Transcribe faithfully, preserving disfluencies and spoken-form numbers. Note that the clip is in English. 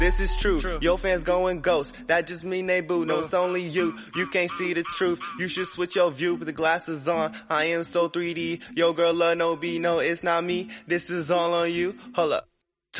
this is true. true. Your fans going ghost, that just mean they boo. No, it's only you, you can't see the truth. You should switch your view with the glasses on. I am so three D, yo girl love no B, no it's not me. This is all on you, hold up.